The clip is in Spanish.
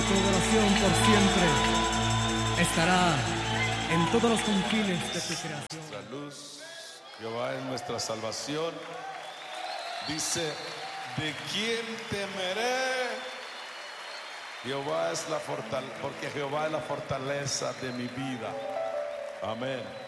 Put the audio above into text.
tu adoración por siempre estará en todos los confines de tu creación. Nuestra luz, Jehová es nuestra salvación. Dice, ¿de quién temeré? Jehová es la fortaleza, porque Jehová es la fortaleza de mi vida. Amén.